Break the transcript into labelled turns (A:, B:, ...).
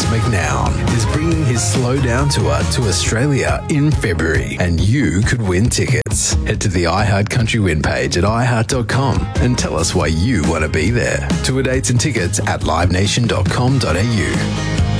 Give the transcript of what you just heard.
A: McNown is bringing his Slow Down tour to Australia in February, and you could win tickets. Head to the iHeart Country Win page at iHeart.com and tell us why you want to be there. Tour dates and tickets at livenation.com.au.